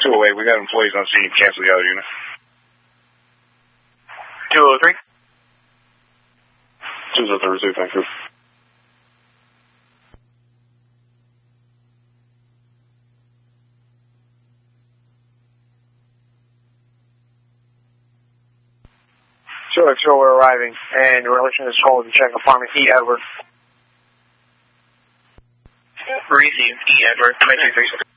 208, we got employees on scene. Cancel the other unit. 203? 203, thank you. Sure, we're arriving, and we're listening to this call to check apartment E. Edward. Received, E. Edward, 2336.